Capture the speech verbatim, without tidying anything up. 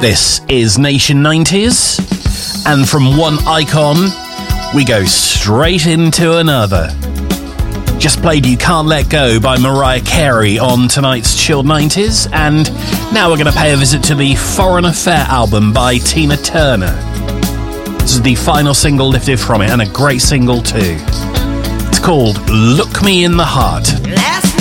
This is Nation nineties, and from one icon, we go straight into another. Just played You Can't Let Go by Mariah Carey on tonight's Chilled nineties, and now we're going to pay a visit to the Foreign Affair album by Tina Turner. This is the final single lifted from it, and a great single too. It's called Look Me in the Heart. Last